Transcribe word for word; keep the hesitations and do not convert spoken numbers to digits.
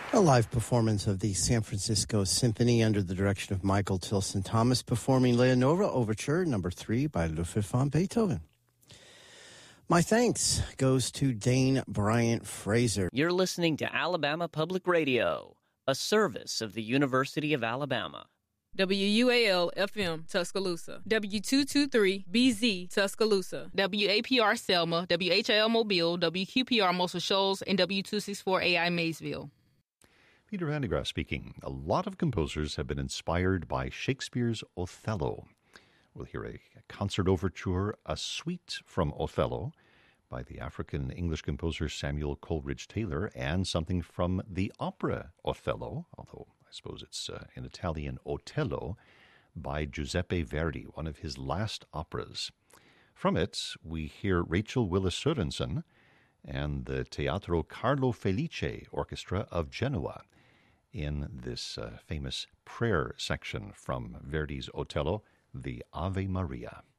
A live performance of the San Francisco Symphony under the direction of Michael Tilson Thomas performing Leonora Overture number three by Ludwig van Beethoven. My thanks goes to Dane Bryant Fraser. You're listening to Alabama Public Radio, a service of the University of Alabama. W U A L F M Tuscaloosa, W two twenty-three B Z Tuscaloosa, W A P R Selma, W H L Mobile, W Q P R Muscle Shoals, and W two sixty-four A I Maysville. Peter Van de Graaff speaking. A lot of composers have been inspired by Shakespeare's Othello. We'll hear a concert overture, a suite from Othello by the African-English composer Samuel Coleridge Taylor, and something from the opera Othello, although I suppose it's uh, in Italian Otello, by Giuseppe Verdi, one of his last operas. From it, we hear Rachel Willis Sørensen and the Teatro Carlo Felice Orchestra of Genoa in this uh, famous prayer section from Verdi's Otello, the Ave Maria.